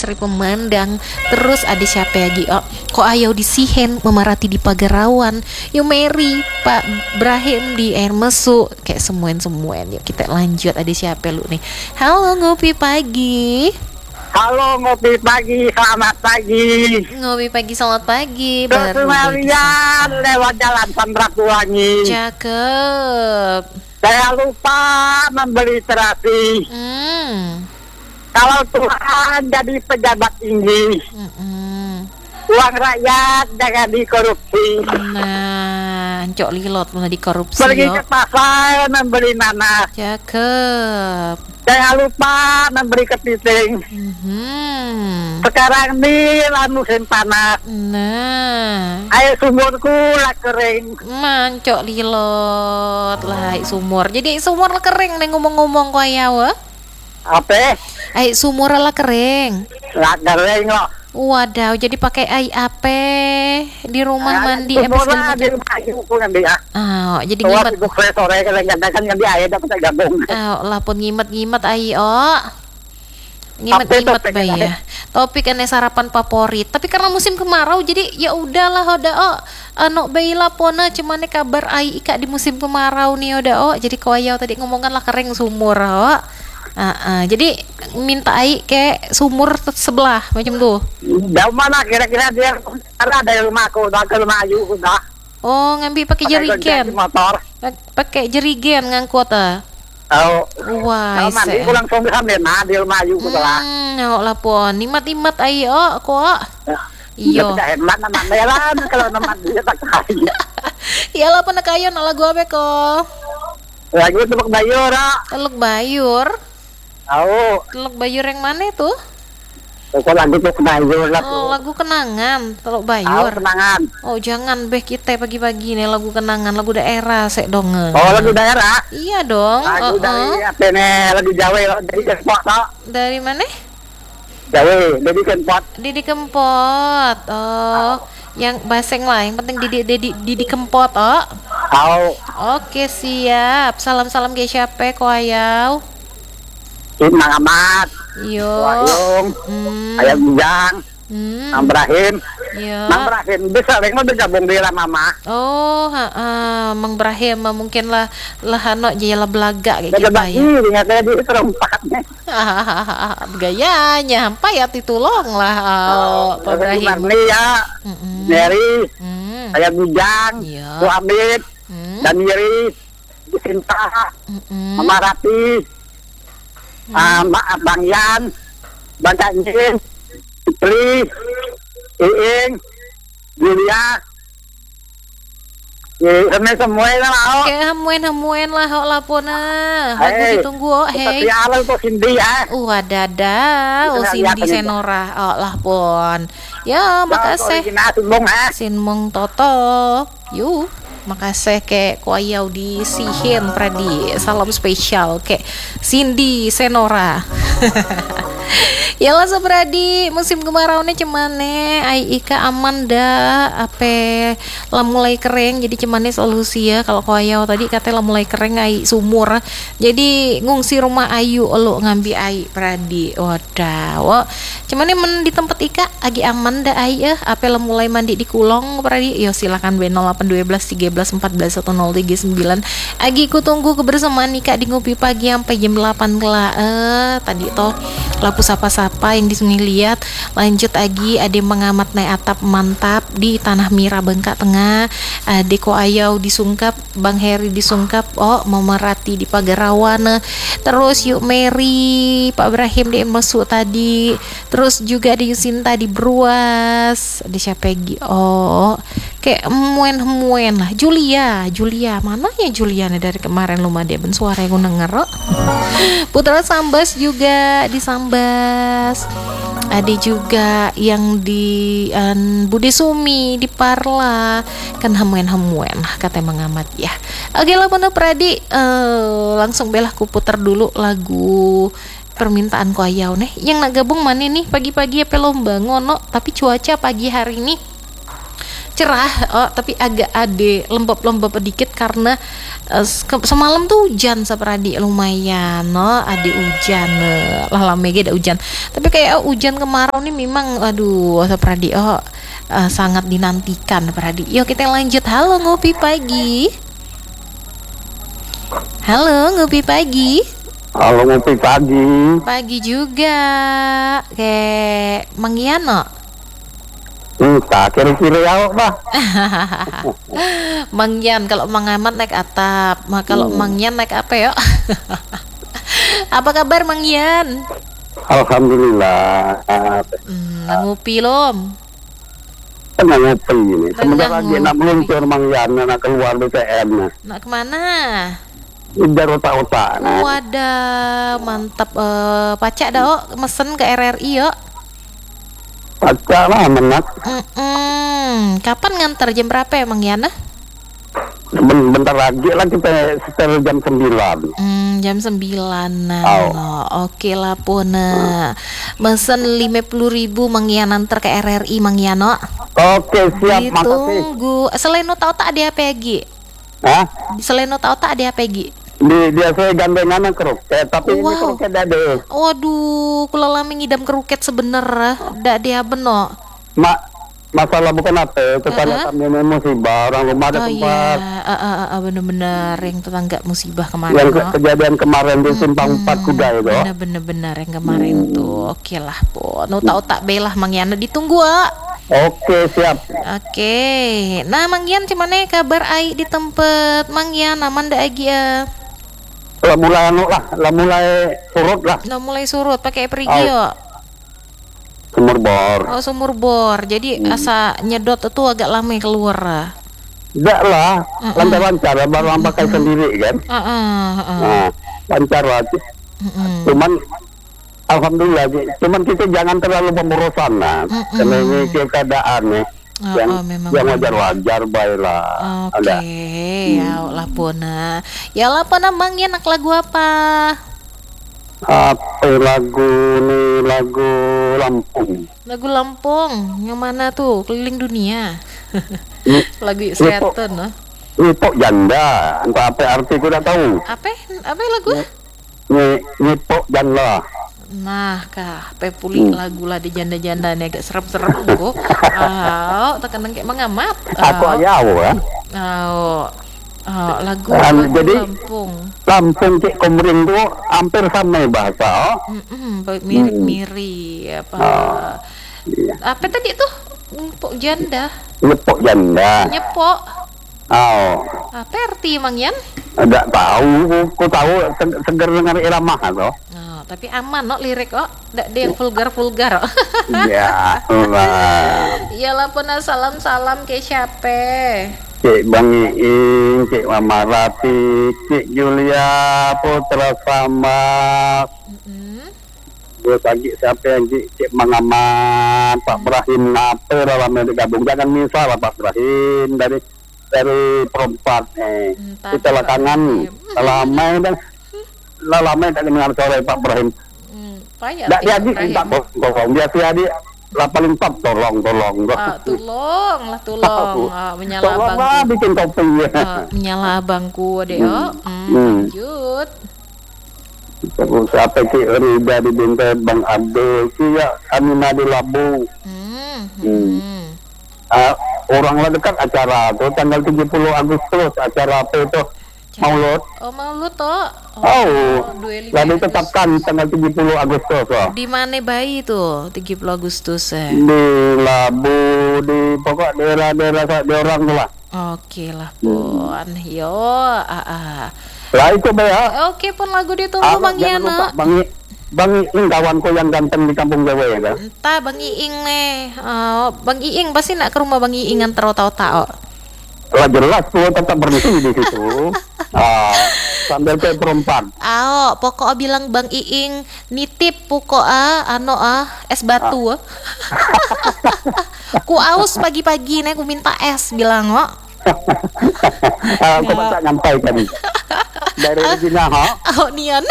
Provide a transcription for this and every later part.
Sri Pemandang. Terus ada siapa lagi? Oh, kok ayau di Sihen, Memarati di Pagarawan, Yu Mary, Pak Brahim di Air Mesu, kayak semuen. Yuk kita lanjut, ada siapa lu nih? Halo ngopi pagi. Halo ngopi pagi, selamat pagi. Ngopi pagi, selamat pagi. Kalian lewat jalan Samratulangi. Cakep. Saya lupa membeli terasi. Kalau Tuhan jadi pejabat tinggi, uang rakyat jangan dikorupsi. Nah, cok lilot mulai dikorupsi. Pergi ke pasar membeli nanas. Cakep. Jangan lupa memberi kepiting. Sekarang ini musim panas. Nah, Air sumurku lah kering. mancok lilot lah air sumur. Jadi air sumur lah kering nih ngomong-ngomong kok ya wa. Apa? Air sumur lah kering. Lah kering loh. Wadaw, jadi pakai air apa di rumah mandi Sumurnya di rumah ibuku nanti ya. Jadi Soalnya ngimet. ibu sore kadang-kadang kan ganti air dapat gabung. Lah pun ngimet air ngimet Topik bayi ya. Topik ane sarapan favorit. Tapi karena musim kemarau jadi ya udahlah nok bayi lapona cuman kabar ai ika di musim kemarau nih jadi kawayau tadi ngomongkan lah kering sumur jadi minta ai ke sumur sebelah macam tuh. Jauh mana kira-kira dia ada rumahku, udah ke rumah Ayu udah. Oh, ngambil pakai jerigen. Motor. Pakai jerigen ngangkut Oh. Wah, Kalau mandi pulang sore sampai di rumah Ayu lah. Lah pon, nimat ai kok. Iyo. Ya hemat nama jalan kalau nama dia tak kaya. Iyalah pun kayo lagu apa kok? Lagu Teluk Bayur. Teluk Bayur. Oh. Teluk Bayur yang mana itu? Kok lagu Teluk Bayur lah. Oh, lagu kenangan, Teluk Oh, Bayur. kenangan. Oh, jangan beh kita pagi-pagi nih lagu kenangan, lagu daerah sek dong. Oh, lagu daerah. Iya dong. Lagu dari apa nih? Lagu Jawa dari Kempot. Dari mana? Jawa, dari Kempot. Didi Kempot. Oh, yang baseng lah, yang penting Didi Kempot. Oh. Oke, siap. Salam-salam ke siapa kok ayau? Mang Ahmad. Yo. Wayung. Ayam Bujang. Mang Brahim. Yo. Mang Brahim bisa lagi udah gabung di Mama. Oh, Mang Brahim mungkin lah hano jaya belaga kayak gitu ya. Ternyata di terempatnya. Gayanya hampai ya ditolong lah Pak Brahim. Marni ya. Mary. Ayam Bujang. Bu Amit. Dan Yeri. Cinta. Mama Rati. Bang Yan, Bang Kanjin, Putri, Iing, Julia, semua lah. Oke, hamuen lah lapona. Lagu ditunggu Tapi alal tuh Cindy ya. Wadada, Cindy Senora. Lah pon. Ya, makasih. Sinmong Toto. Yuk. Makasih ke kuayau di Sihen Pradi. Salam spesial ke Cindy Senora. Yalah Sobradi, musim kemarau nih cemane ai ika aman dah ape lah mulai kering jadi cemane solusi ya kalau kuayau tadi katanya lah mulai kering ai sumur jadi ngungsi rumah ayu lo ngambil ai Pradi. Wadah cemane men di tempat ika agi aman dah ai ape lah mulai mandi di kulong Pradi. Yo silakan B0812 13 14 1039 agi ku tunggu kebersamaan ika di ngopi pagi sampai jam 8 lah tadi toh lapu sapa-sapa yang di Sungai Liat. Lanjut lagi ada mengamat naik atap mantap di Tanah Mira Bengkak Tengah. Deko Ayau disungkap, Bang Heri disungkap, Memerati di Pagarawan. Terus Yuk Mary, Pak Ibrahim di Mesu tadi. Terus juga ada Yusinta di Bruas. Ada siapa lagi? Kayak hemuen lah. Julia mana ya Julia dari kemarin lu dia ben suara yang denger. Putra Sambas juga di Sambas. Ada juga yang di Budi Sumi di Parla kan hemuen lah kata mengamat ya. Oke lah Bunda Pradi langsung belah ku putar dulu lagu permintaan ku ayau nih yang nak gabung mana nih pagi-pagi apa lomba ngono tapi cuaca pagi hari ini cerah, tapi agak ade lembab-lembab dikit karena semalam tuh hujan sapradi lumayan, ade hujan lah lama ada hujan. Tapi kayak hujan kemarau nih memang aduh sapradi sangat dinantikan sapradi. Yuk kita lanjut. Halo ngopi pagi. Halo ngopi pagi. Halo ngopi pagi. Pagi juga. Kayak Mangiano. Tak kira-kira ya Pak. Mangyan, kalau Mangamat naik atap, kalau Mangyan naik apa ya? Apa kabar Mangyan? Alhamdulillah. Ngopi lom. Tenang ngopi ini. Sebentar lagi ngopi. nak meluncur Mangyan, nak keluar BTN. Nak kemana? Ujar otak-otak. Wadah, mantap. Pacak dah mesen ke RRI yuk. Baca lah menat. Kapan ngantar, jam berapa ya Mangyana? Bentar lagi lah kita setel jam 9. Jam 9. Oke lah pun. Mesen 50.000 Mangyana antar ke RRI Mangyano. Oke siap, makasih. Ditunggu. Selain tahu tak ada apa lagi? Hah? Selain tahu tak ada apa lagi? Dia saya gandengan keruket, tapi ini keruket ada. Waduh, kula lami ngidam keruket sebener, dak dia beno. Masalah bukan apa, tetangga kami ini musibah, orang rumah ada tempat. Iya, bener-bener yang tetangga musibah kemarin. Yang kejadian kemarin di Simpang 4 Kuda itu. Bener-bener yang kemarin tuh. Oke lah, po. Tahu tak belah Mangyana ditunggu, Oke, siap. Oke. Nah, Mangyan gimana kabar ai di tempat Mangyan aman dak lagi ya? Lah mulai surut lah. Udah mulai surut pakai perigi yo. Sumur bor. Sumur bor. Jadi asa nyedot itu agak lama keluar. Enggak lah, lancar-lancar, baru pakai sendiri kan. Lancar lah. Cuman alhamdulillah, cuman kita jangan terlalu pemborosan lah. Karena ini keadaan nih. Yang wajar-wajar baiklah. Oke, ya lah pona. Ya lah pona Mangyan nak lagu apa? Apa lagu nih, lagu Lampung. Lagu Lampung, yang mana tuh? Keliling dunia. Lagu Seaton, Nipok janda, entah apa arti ku tak tahu. Apa lagu? Nipok janda. Nah, pepuli lagu lah di janda-janda nih agak serem-serem kok. Tekan kayak mengamat. Aku ayau kan. Lagu jadi Lampung. Lampung cik komering tu hampir sama bahasa. Mirip-mirip apa? Iya. Apa tadi tuh? Nyepok janda. Nyepok janda. Nyepok. Apa arti Mangyan? Enggak tahu, ku tahu seger dengar irama tu. Tapi aman lirik ndak ada yang vulgar. Ya, Allah. Iyalah pernah salam-salam ke siapa? Cik Bang Iing, Cik Mama Rati, Cik Julia Putra Samad. Terus lagi siapa yang Cik Mangaman, Pak Brahim apa dalamnya digabung. Jangan misal Pak Brahim dari perempat kita lakangan lama dan lama tak dengar suara Pak Brahim. Tak jadi tak bohong dia dia paling top tolong. Tolong. Menyala abangku. Bikin topi ya. Menyala abangku deh lanjut. Terus apa sih Rida di Bintai Bang Abdul ya Amina di Labu. Orang lah dekat acara tuh tanggal 70 Agustus acara apa itu Maulud. Maulud toh. Lah ditetapkan tanggal 70 Agustus. Di mana bayi tuh 70 Agustus Di Labu, di pokok daerah-daerah di orang tu lah. Oke lah pun. Yo, Lah itu ya. Oke pun lagu ditunggu Bang Yana. Bang Iing kawanku yang ganteng di kampung Jawa ya kan? Entah Bang Iing nih. Bang Iing pasti nak ke rumah Bang Iing antar otak-otak. Lah jelas tuh tetap berhenti di situ. Sambil ke perempat. Pokok bilang Bang Iing nitip pokok es batu. Ku aus pagi-pagi nih ku minta es bilang Aku tak nyampaikan. Dari Regina, ha? Oh, Nian.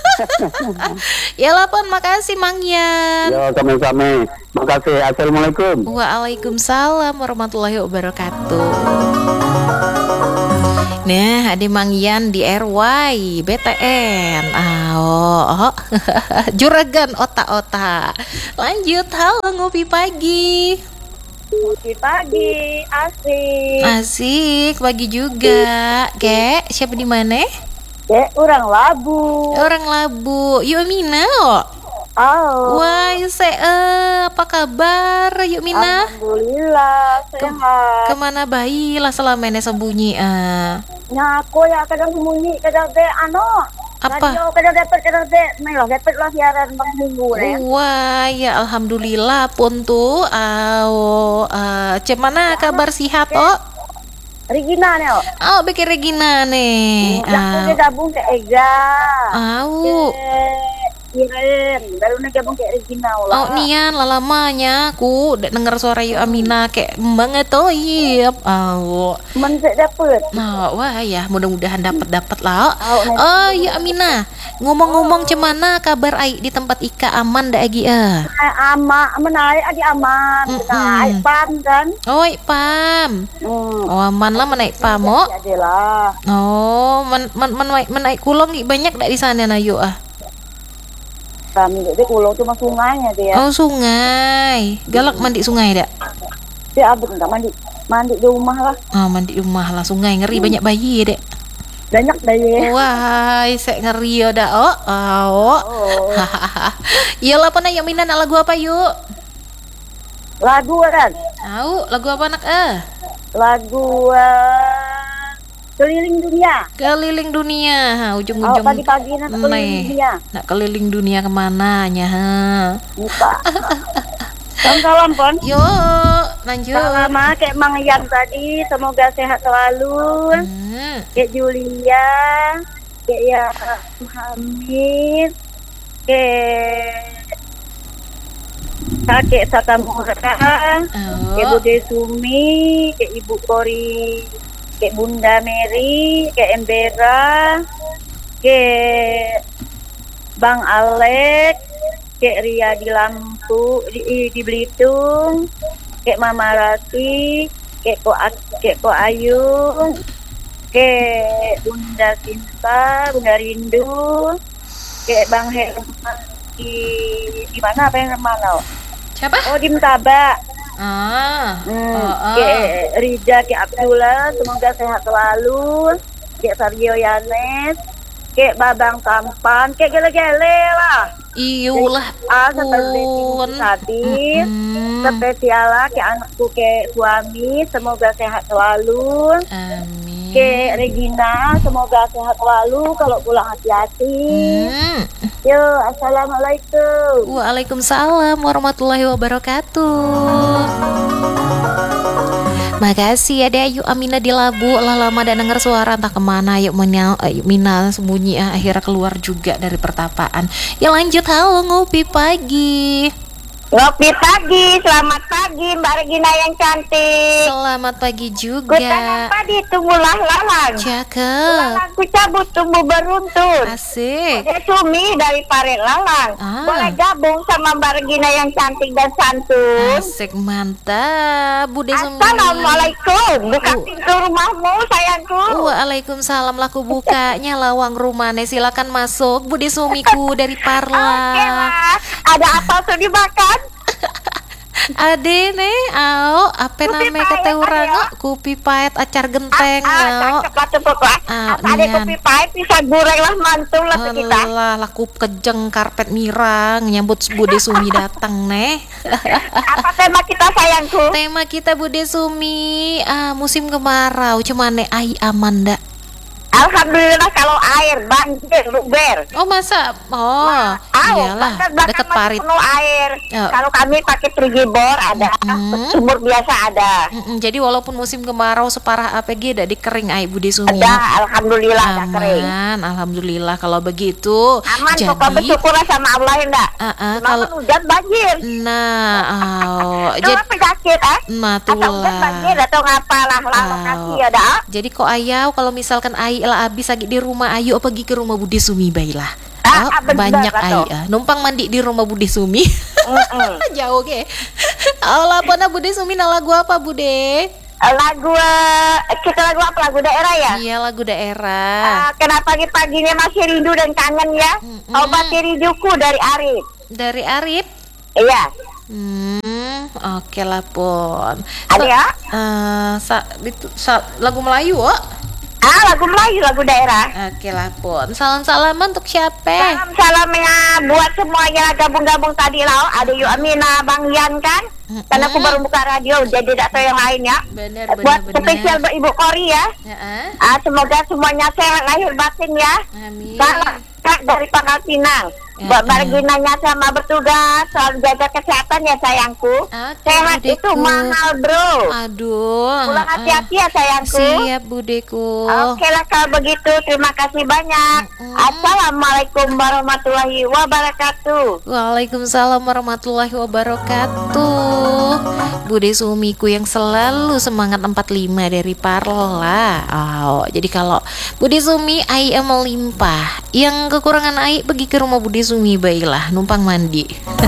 Ya lapon, makasih Mang Yan. Yo, sama-sama. Makasih. Assalamualaikum. Waalaikumsalam warahmatullahi wabarakatuh. Nah, ada Mang Yan di RY BTN. Oh. Juragan otak-otak. Lanjut, halo ngopi pagi. Ngopi pagi, asik. Asik, pagi juga. Kek, siapa di mana? Orang Labu. Orang Labu. Yuk Mina. Oh. Wah, apa kabar? Yuk Mina. Alhamdulillah, sehat. Kemana bayi lah selama ini sembunyi? Aku ya kadang sembunyi, kadang Apa? Radio kadang dapat, dapat lah siaran bang minggu ya. Wah, ya alhamdulillah pun tuh. Cemana kabar sihat Regina nih. Bikin Regina nih. Aku gabung ke Ega. Iren, baru gabung ke Regina lah. Nian lamanya aku denger suara Yu Amina kayak banget iya. Mensek dapet. Nah, wah ya mudah-mudahan dapat lah. Yu Amina, ngomong-ngomong cemana kabar ai di tempat Ika aman dah agi Aman, menarik adi aman. Naik pam kan? Pam. Aman lah menaik pam Adalah. Menaik kulong banyak dak di sana na Yu Kami di Kulong cuma sungainya dia. Sungai. Galak mandi sungai dak? Dia abis enggak mandi di rumah lah. Mandi di rumah lah sungai ngeri banyak bayi dek. Banyak bayi. Wah, saya ngeri ya dak. Iya lah pernah yang minat lagu apa yuk? Lagu kan? Lagu apa anak Lagu Keliling Dunia. Keliling dunia. Ujung-ujung pagi-pagi nak keliling dunia. Nak keliling dunia kemana nya? Lupa. Salam pon. Yuk, lanjut. Sama kayak Mang Yan tadi, semoga sehat selalu. Kayak Julia, kayak ya Hamid, kayak Sakamura, kayak Bude Sumi, kayak Ibu Kori, kayak Bunda Mary, kayak Embera, kayak Bang Alek, kayak Ria di di Belitung, kayak Mama Rati, kayak Ko Ayu, kayak Bunda Sinta, Bunda Rindu, kayak Bang Herman di mana apa yang mana? Siapa? Di Mtaba. Kayak Rija, kayak Abdullah, semoga sehat selalu. Kayak Sargio Yanes, kayak Babang Tampan, kayak gele-gele lah. Iyulah pun tadi spesial lah kayak anakku, kayak suami, semoga sehat selalu. Amin. Kayak Regina, semoga sehat selalu, kalau pulang hati-hati. Yo, assalamualaikum. Waalaikumsalam warahmatullahi wabarakatuh. Makasih ada Ayu Amina di Labu lah lama dan denger suara entah kemana. Yuk Mina sembunyi akhirnya keluar juga dari pertapaan. Ya lanjut, halo ngopi pagi. Ngopi pagi, selamat pagi Mbak Regina yang cantik. Selamat pagi juga. Kutangan padi tumbuhlah lalang. Cakep. Lalangku cabut tumbuh beruntun. Asik. Dia Sumi dari Parit Lalang. Boleh gabung sama Mbak Regina yang cantik dan santun. Asik, mantap Bude Sumi. Assalamualaikum. Buka pintu rumahmu sayangku. Waalaikumsalam. Laku bukanya lawang rumahnya. Silakan masuk Bude Sumiku dari Parla. Oke lah. Ada apa tuh dimakan? Ade nih, apa namanya kata orang kopi pahit acar genteng, cakep lah tuh pokok. Ada kopi pahit bisa goreng lah mantul lah kita. Lah laku kejeng karpet mirang nyambut Bude Sumi datang nih. Apa tema kita sayangku? Tema kita Bude Sumi musim kemarau, cuman ai aman dak? Alhamdulillah kalau air banjir luber. Masa? Iyalah deket Parit. Penuh air. Kalau kami pakai trigibor ada, sumur biasa ada. Jadi walaupun musim kemarau separah APG dak dikering ai Bude Sumi. Ada, alhamdulillah dah kering. Alhamdulillah kalau begitu. Aman, pokoknya bersyukurlah sama Allah ya ndak. Kalau hujan banjir. Nah, jadi sakit atau enggak banjir Matulah. atau ngapalah lah lokasi ya dah. Jadi kok ayau kalau misalkan ai lah habis lagi di rumah ayu pergi ke rumah Bude Sumi baiklah. Benar, Banyak ai Kak. numpang mandi di rumah Bude Sumi. Jauh ke. Allah pernah Bude Sumi nah lagu apa Bude? Lagu kita lagu apa, lagu daerah ya? Iya lagu daerah. Kenapa pagi-paginya masih rindu dan kangen ya? Obat rinduku dari Arif. Dari Arif. Iya. Oke lah pun. Ada ya? Lagu Melayu, Lagu Melayu, lagu daerah. Oke lah pun. Salam-salaman untuk siapa? Salam-salamnya buat semuanya gabung-gabung tadi lah. Ada Yu Amina, Bang Yan kan? Karena aku baru buka radio, jadi tidak tahu yang lain ya. Benar. Buat spesial buat Ibu Kori ya. Semoga semuanya sehat lahir batin ya. Amin. Kak dari Pangkal Pinang. Buat Marginanya sama bertugas, selalu jaga kesehatan ya sayangku. Sehat Budeku. itu mahal bro. Aduh. Pulang hati-hati ya sayangku. Siap Budeku. Oke lah kalau begitu, terima kasih banyak. Assalamualaikum warahmatullahi wabarakatuh. Waalaikumsalam warahmatullahi wabarakatuh. Bude Sumiku yang selalu semangat 45 dari Parla. Jadi kalau Bude Sumi ai melimpah. Yang kekurangan ai pergi ke rumah Bude Sumi baiklah numpang mandi.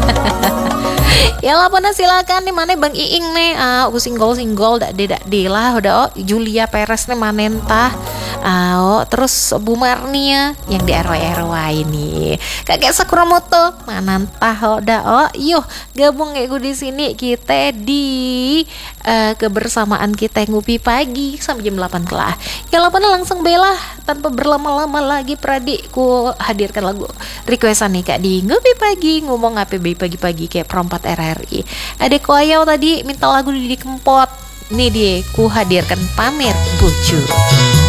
Ya lah pernah silakan nih mana Bang Iing nih. Singgol dak de lah udah Julia Perez nih manentah. Terus Bu Marnia yang di RW ini. Kakek Sakuramoto manantah yuk gabung kayak gue di sini kita di kebersamaan kita ngopi pagi sampai jam 8 kelah. Ya lah pernah langsung bela tanpa berlama-lama lagi Pradikku hadirkan lagu requestan nih Kak di ngopi pagi ngomong apa pagi-pagi kayak perempat RRI. Adek Koyau tadi minta lagu Didi Kempot. Nih dia ku hadirkan pamer bojo.